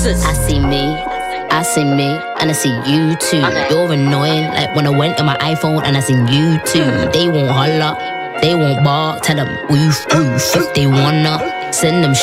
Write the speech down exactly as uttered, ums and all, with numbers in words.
I see me, I see me, and I see you too. You're annoying, like when I went in my iPhone and I seen you too. They won't holla, they won't bark, tell them woof woof. If they wanna, send them